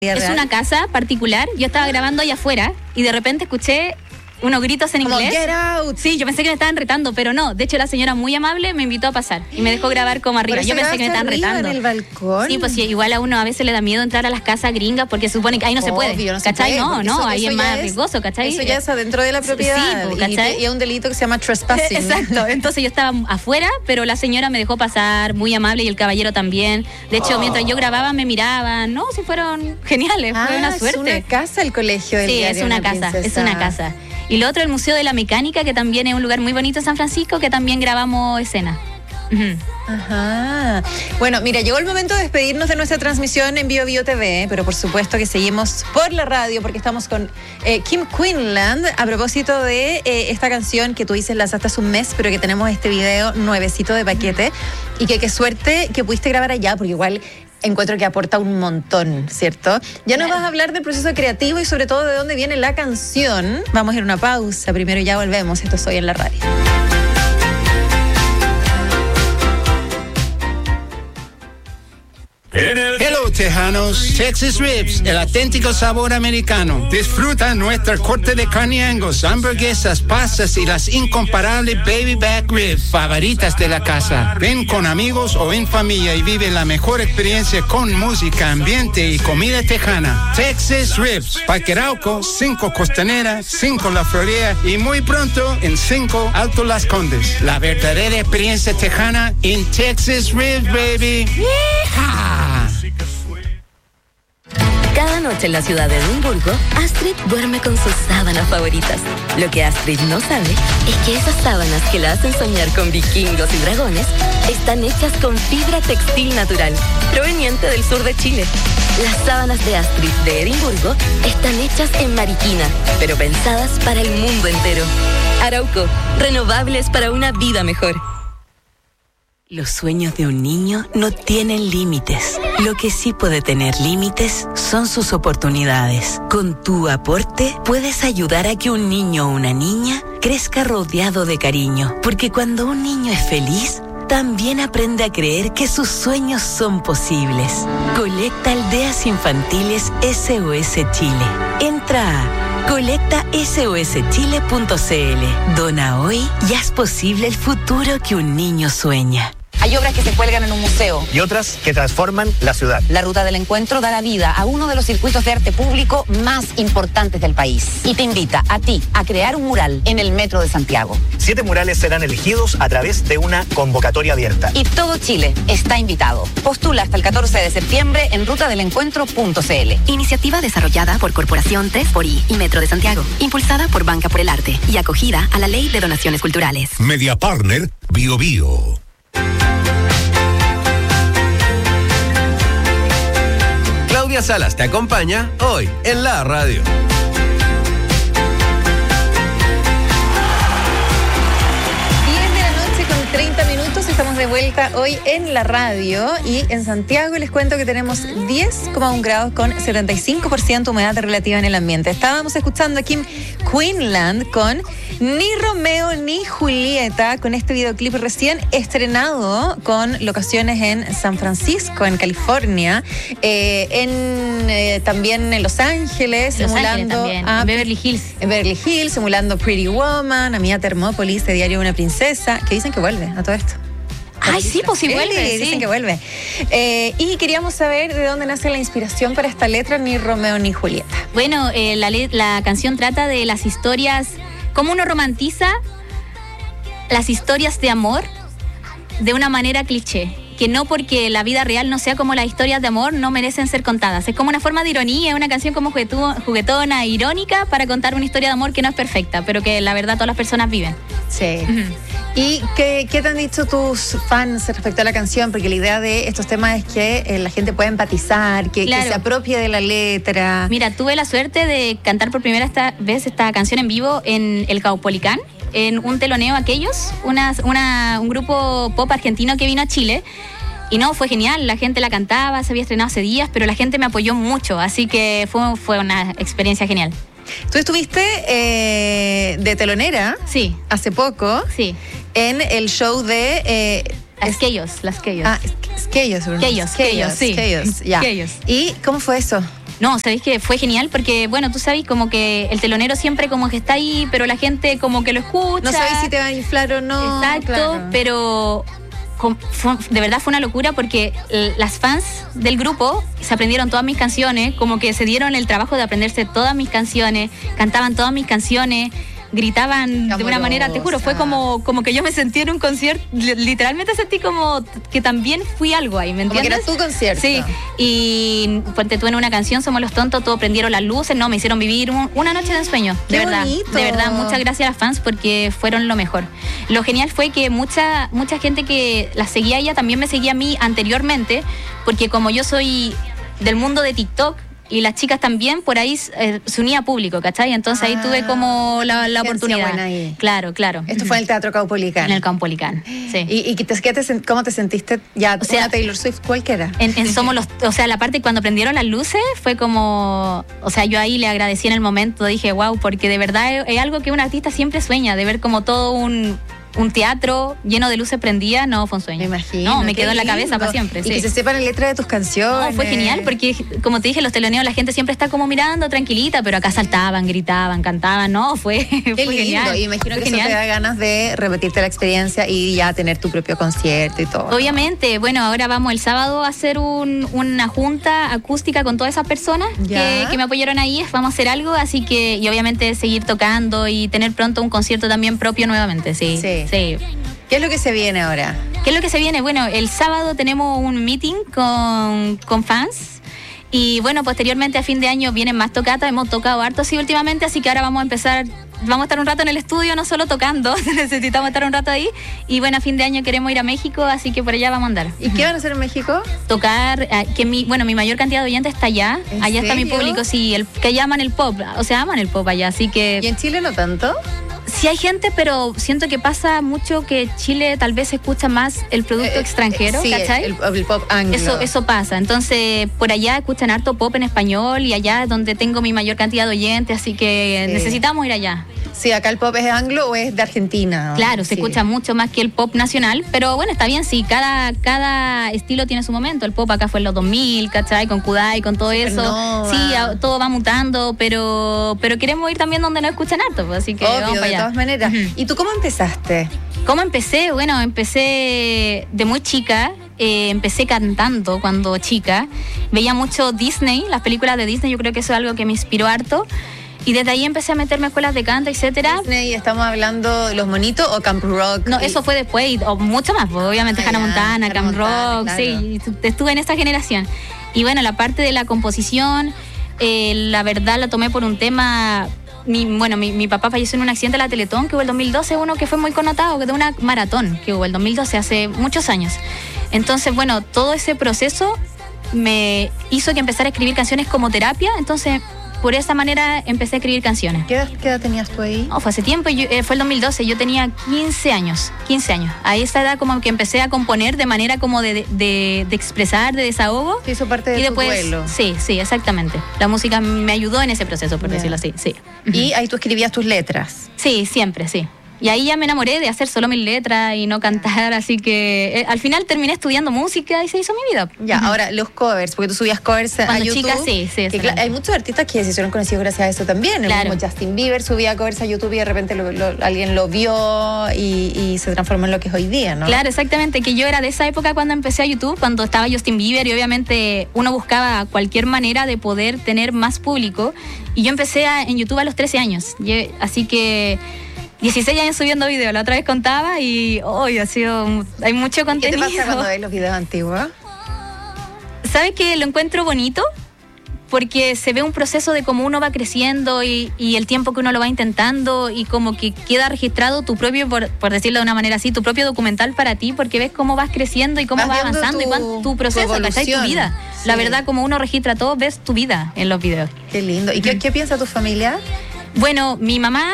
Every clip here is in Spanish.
Es una casa particular. Yo estaba grabando allá afuera y de repente escuché unos gritos en inglés. Get out. Sí, yo pensé que me estaban retando, pero no. De hecho, la señora muy amable me invitó a pasar y me dejó grabar como arriba. Yo pensé que me estaban retando. ¿En el balcón? Sí, pues sí, igual a uno a veces le da miedo entrar a las casas gringas porque se supone que ahí no se puede. Obvio, no se ¿Cachai? puede, No, eso ahí es más riesgoso, ¿cachai? Eso ya es adentro de la propiedad. Sí, pues, ¿cachai? Y es un delito que se llama trespassing. Exacto. Entonces yo estaba afuera, pero la señora me dejó pasar, muy amable, y el caballero también. De hecho, mientras yo grababa me miraban. No, sí, fueron geniales, fue una suerte. Es una casa el colegio del diario. Sí, es una casa, es una casa. Y lo otro, el Museo de la Mecánica, que también es un lugar muy bonito en San Francisco, que también grabamos escenas. Ajá. Bueno, mira, llegó el momento de despedirnos de nuestra transmisión en Bio TV, pero por supuesto que seguimos por la radio porque estamos con Kim Quinlan a propósito de esta canción que tú dices lanzaste hace un mes, pero que tenemos este video nuevecito de paquete y que qué suerte que pudiste grabar allá, porque igual encuentro que aporta un montón, ¿cierto? Ya nos vas a hablar del proceso creativo y sobre todo de dónde viene la canción. Vamos a ir a una pausa primero y ya volvemos. Esto es Hoy en la Radio. Hello, tejanos. Texas Ribs, el auténtico sabor americano. Disfruta nuestra corte de carne Angus, hamburguesas, pastas y las incomparables baby back ribs favoritas de la casa. Ven con amigos o en familia y vive la mejor experiencia con música, ambiente y comida tejana. Texas Ribs, Parque Arauco, 5 Costanera, 5 La Florida y muy pronto en 5 Alto Las Condes. La verdadera experiencia tejana en Texas Ribs, baby. ¡Yeehaw! Cada noche en la ciudad de Edimburgo, Astrid duerme con sus sábanas favoritas. Lo que Astrid no sabe es que esas sábanas que la hacen soñar con vikingos y dragones están hechas con fibra textil natural, proveniente del sur de Chile. Las sábanas de Astrid de Edimburgo están hechas en Mariquina, pero pensadas para el mundo entero. Arauco, renovables para una vida mejor. Los sueños de un niño no tienen límites. Lo que sí puede tener límites son sus oportunidades. Con tu aporte puedes ayudar a que un niño o una niña crezca rodeado de cariño. Porque cuando un niño es feliz, también aprende a creer que sus sueños son posibles. Colecta Aldeas Infantiles SOS Chile. Entra a colectasoschile.cl. Dona hoy y haz posible el futuro que un niño sueña. Hay obras que se cuelgan en un museo. Y otras que transforman la ciudad. La Ruta del Encuentro da la vida a uno de los circuitos de arte público más importantes del país. Y te invita a ti a crear un mural en el Metro de Santiago. 7 murales serán elegidos a través de una convocatoria abierta. Y todo Chile está invitado. Postula hasta el 14 de septiembre en rutadelencuentro.cl. Iniciativa desarrollada por Corporación 3xI y Metro de Santiago. Impulsada por Banca por el Arte y acogida a la Ley de Donaciones Culturales. Media Partner Bio Bio. Claudia Salas te acompaña hoy en la radio. 30 minutos, estamos de vuelta hoy en la radio y en Santiago les cuento que tenemos 10,1 grados con 75% humedad relativa en el ambiente. Estábamos escuchando a Kim Quinlan con Ni Romeo ni Julieta, con este videoclip recién estrenado con locaciones en San Francisco, en California, también en Los Ángeles, simulando en Beverly Hills. En Beverly Hills, simulando Pretty Woman, Amia Termópolis, de Diario de una Princesa, que dicen que vuelve a todo esto. Ay, sí, pues sí vuelve. Dicen que vuelve. Y queríamos saber de dónde nace la inspiración para esta letra, Ni Romeo ni Julieta. Bueno, la canción trata de las historias, cómo uno romantiza las historias de amor de una manera cliché. Que no porque la vida real no sea como las historias de amor no merecen ser contadas. Es como una forma de ironía, una canción como juguetona, irónica, para contar una historia de amor que no es perfecta, pero que la verdad todas las personas viven. Sí. ¿Y qué te han dicho tus fans respecto a la canción? Porque la idea de estos temas es que la gente pueda empatizar, que se apropie de la letra. Mira, tuve la suerte de cantar por primera vez esta canción en vivo en el Caupolicán, en un teloneo Aquellos, un grupo pop argentino que vino a Chile. Y no, fue genial, la gente la cantaba, se había estrenado hace días, pero la gente me apoyó mucho, así que fue una experiencia genial. Tú estuviste de telonera, sí, hace poco, sí, en el show de Las Queyos. Queyos, sí. Queyos, ya. ¿Y cómo fue eso? No, sabéis que fue genial porque, bueno, tú sabes como que el telonero siempre como que está ahí, pero la gente como que lo escucha. No sabéis si te va a inflar o no. Exacto, claro. pero de verdad fue una locura porque las fans del grupo se aprendieron todas mis canciones, como que se dieron el trabajo de aprenderse todas mis canciones, cantaban todas mis canciones, gritaban de una manera, te juro, fue como que yo me sentí en un concierto, literalmente sentí como que también fui algo ahí, ¿me entiendes? Como que era tu concierto. Sí, y ponte tú en una canción, Somos los Tontos, todos prendieron las luces, no, me hicieron vivir una noche de ensueño, Qué de verdad, bonito. de verdad, muchas gracias a las fans porque fueron lo mejor. Lo genial fue que mucha gente que la seguía a ella también me seguía a mí anteriormente, porque como yo soy del mundo de TikTok, y las chicas también, por ahí se unía público, ¿cachai? Entonces ahí tuve como la oportunidad. Buena ahí. Claro. Esto fue en el Teatro Caupolicán. En el Caupolicán, sí. ¿Y cómo te sentiste ya? O sea, una Taylor Swift cualquiera. En Somos los... O sea, la parte cuando prendieron las luces fue como... O sea, yo ahí le agradecí en el momento, dije, wow, porque de verdad es algo que un artista siempre sueña, de ver como todo un teatro lleno de luces prendidas, no fue un sueño. Me imagino. No, me quedó en la lindo. cabeza para siempre. Y sí. que se sepan la letra de tus canciones. No, fue genial porque, como te dije, los teloneos la gente siempre está como mirando tranquilita, pero acá saltaban, gritaban, cantaban, no, fue Qué fue lindo. genial. Y imagino Fue que eso te da ganas de repetirte la experiencia y ya tener tu propio concierto y todo. Obviamente, bueno, ahora vamos el sábado a hacer una junta acústica con todas esas personas que me apoyaron ahí, vamos a hacer algo, así que, y obviamente seguir tocando y tener pronto un concierto también propio nuevamente, sí. ¿Qué es lo que se viene ahora? ¿Qué es lo que se viene? Bueno, el sábado tenemos un meeting con fans y bueno, posteriormente a fin de año vienen más tocatas, hemos tocado harto sí últimamente, así que ahora vamos a estar un rato en el estudio, no solo tocando, necesitamos estar un rato ahí y bueno, a fin de año queremos ir a México, así que por allá vamos a andar. ¿Y qué van a hacer en México? Tocar, que mi mayor cantidad de oyentes está allá, allá está mi público, sí, que llaman el pop, o sea, aman el pop allá, así que... ¿Y en Chile no tanto? Sí hay gente, pero siento que pasa mucho que Chile tal vez escucha más el producto extranjero, sí, ¿cachai? el pop anglo. Eso pasa. Entonces, por allá escuchan harto pop en español y allá es donde tengo mi mayor cantidad de oyentes, así que necesitamos ir allá. Sí, acá el pop es anglo o es de Argentina. Claro, se escucha mucho más que el pop nacional, pero bueno, está bien, sí, cada estilo tiene su momento. El pop acá fue en los 2000, ¿cachai? Con Kudai, con todo eso. Nova. Sí, todo va mutando, pero queremos ir también donde no escuchan harto, pues, así que obvio, vamos para allá. De todas maneras. ¿Y tú cómo empezaste? ¿Cómo empecé? Bueno, empecé de muy chica. Empecé cantando cuando chica. Veía mucho Disney, las películas de Disney. Yo creo que eso es algo que me inspiró harto. Y desde ahí empecé a meterme a escuelas de canto, etcétera. Disney, ¿estamos hablando de Los Monitos o Camp Rock? No, eso fue después, o mucho más, pues, obviamente Hannah Montana, Camp Rock, claro. sí, estuve en esa generación. Y bueno, la parte de la composición, la verdad la tomé por un tema... Mi papá falleció en un accidente de la Teletón que hubo el 2012, uno que fue muy connotado, que de una maratón que hubo el 2012, hace muchos años. Entonces, bueno, todo ese proceso me hizo que empezara a escribir canciones como terapia, entonces por esa manera empecé a escribir canciones. ¿Qué edad tenías tú ahí? Fue hace tiempo, fue el 2012, yo tenía 15 años. A esa edad como que empecé a componer de manera como de expresar, de desahogo. Sí, hizo parte de y después, tu duelo. Sí, exactamente. La música me ayudó en ese proceso, por decirlo así, sí. Y ahí tú escribías tus letras. Sí, siempre, sí. Y ahí ya me enamoré de hacer solo mis letras y no cantar, así que al final terminé estudiando música y se hizo mi vida. Ya, ahora los covers, porque tú subías covers a Cuando YouTube. chica, sí. Hay muchos artistas que se hicieron conocidos gracias a eso también. Claro. Como Justin Bieber subía covers a YouTube y de repente alguien lo vio y se transformó en lo que es hoy día, ¿no? Claro, exactamente, que yo era de esa época cuando empecé a YouTube, cuando estaba Justin Bieber y obviamente uno buscaba cualquier manera de poder tener más público y yo empecé en YouTube a los 13 años, así que 16 años subiendo videos, la otra vez contaba y hoy hay mucho contenido. ¿Qué te pasa cuando ves los videos antiguos? ¿Sabes que lo encuentro bonito? Porque se ve un proceso de cómo uno va creciendo y el tiempo que uno lo va intentando y como que queda registrado tu propio, por decirlo de una manera así, tu propio documental para ti, porque ves cómo vas creciendo y cómo vas avanzando y tu proceso, ¿cachai? Tu vida. Sí. La verdad, como uno registra todo, ves tu vida en los videos. Qué lindo. ¿Y qué piensa tu familia? Bueno, mi mamá...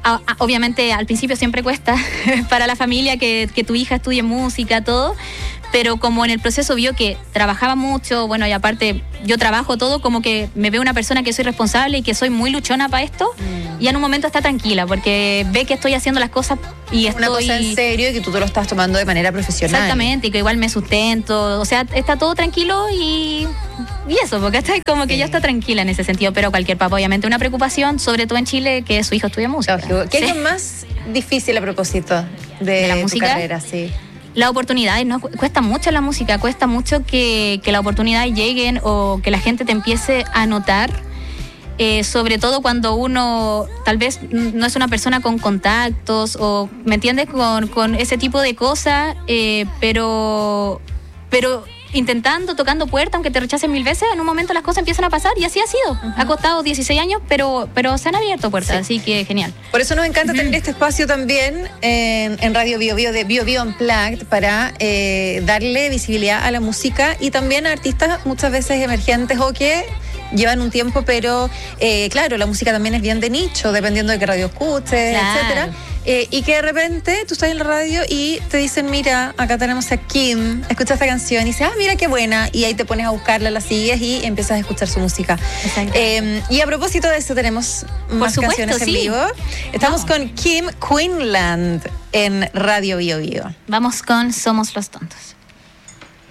obviamente al principio siempre cuesta para la familia que tu hija estudie música, todo, pero como en el proceso vio que trabajaba mucho, bueno, y aparte yo trabajo todo, como que me ve una persona que soy responsable y que soy muy luchona para esto, y en un momento está tranquila, porque ve que estoy haciendo las cosas y estoy... Una cosa en serio y que tú te lo estás tomando de manera profesional. Exactamente, y que igual me sustento, o sea, está todo tranquilo y eso, porque está como que ya está tranquila en ese sentido, pero cualquier papá, obviamente, una preocupación, sobre todo en Chile, que su hijo estudia música. Lógico. ¿Qué es lo más difícil a propósito de la tu música? carrera? Sí. Las oportunidades, ¿no? Cuesta mucho la música, cuesta mucho que las oportunidades lleguen o que la gente te empiece a notar, sobre todo cuando uno tal vez no es una persona con contactos o, ¿me entiendes? Con ese tipo de cosas, pero intentando, tocando puertas, aunque te rechacen 1000 veces, en un momento las cosas empiezan a pasar y así ha sido. Ha costado 16 años, pero se han abierto puertas, así que genial. Por eso nos encanta tener este espacio también en Radio Bio Bio de Bio Bio Unplugged para darle visibilidad a la música y también a artistas muchas veces emergentes o que llevan un tiempo, pero claro, la música también es bien de nicho, dependiendo de qué radio escuches, Claro. etcétera. Y que de repente tú estás en la radio y te dicen, mira, acá tenemos a Kim, escucha esta canción y dices, mira qué buena, y ahí te pones a buscarla, la sigues y empiezas a escuchar su música. Exacto. Y a propósito de eso, tenemos más supuesto, canciones en sí. vivo. Estamos con Kim Quinlan en Radio Bio Bio. Vamos con Somos los Tontos.